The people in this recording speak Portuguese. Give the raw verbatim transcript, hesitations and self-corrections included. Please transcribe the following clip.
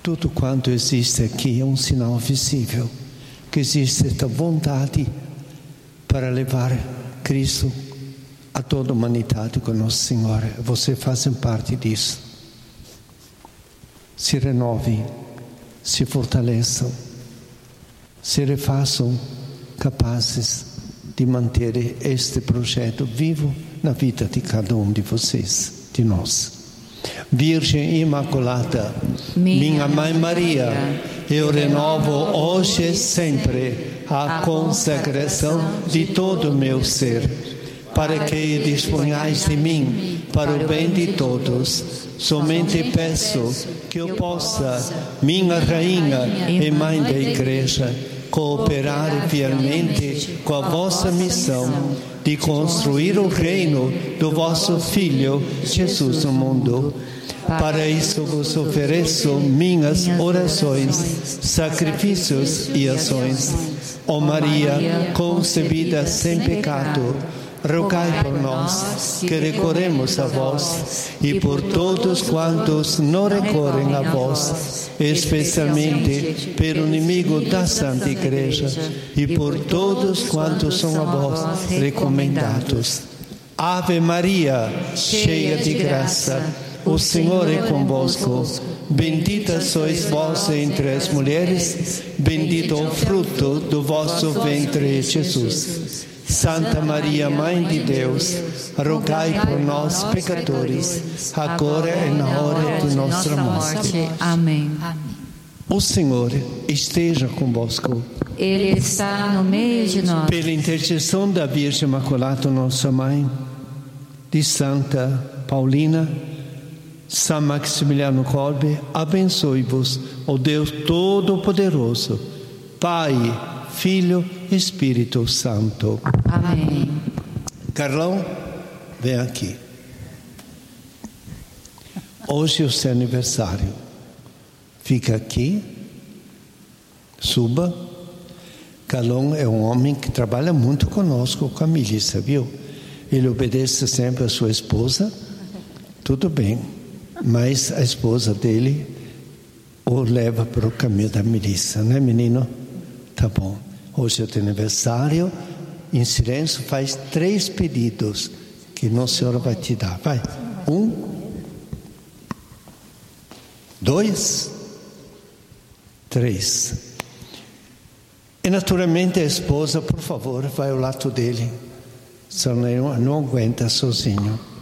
Tudo quanto existe aqui é um sinal visível que existe esta vontade para levar Cristo a toda a humanidade com Nossa Senhora. Você faz parte disso. Se renovem, se fortaleçam, se refaçam capazes de manter este projeto vivo na vida de cada um de vocês, de nós. Virgem Imaculada, minha Mãe Maria, eu renovo hoje e sempre a consagração de todo o meu ser, para que disponhais de mim para o bem de todos. Somente peço que eu possa, minha Rainha e Mãe da Igreja, cooperar fielmente com a vossa missão de construir o reino do vosso Filho Jesus no mundo. Para isso vos ofereço minhas orações, sacrifícios e ações. Ó Maria, concebida sem pecado, rogai por nós que recorremos a vós e por todos quantos não recorrem a vós, especialmente pelo inimigo da Santa Igreja e por todos quantos são a vós recomendados. Ave Maria, cheia de graça, o Senhor é convosco. Bendita sois vós entre as mulheres, bendito o fruto do vosso ventre, Jesus. Santa Maria, Mãe de Deus, rogai por nós, pecadores, agora e na hora de nossa morte. Amém. O Senhor esteja convosco. Ele está no meio de nós. Pela intercessão da Virgem Imaculada, nossa Mãe, de Santa Paulina, São Maximiliano Kolbe, abençoe-vos, ó Deus Todo-Poderoso, Pai, Filho e Espírito Santo. Amém. Carlão, vem aqui. Hoje é o seu aniversário. Fica aqui, suba. Carlão é um homem que trabalha muito conosco, com a milícia, viu? Ele obedece sempre a sua esposa, tudo bem, mas a esposa dele o leva para o caminho da milícia, né, menino? Tá bom. Hoje é o teu aniversário. Em silêncio, faz três pedidos que Nossa Senhora vai te dar. Vai. Um. Dois. Três. E naturalmente a esposa, por favor, vai ao lado dele. Senão não aguenta sozinho.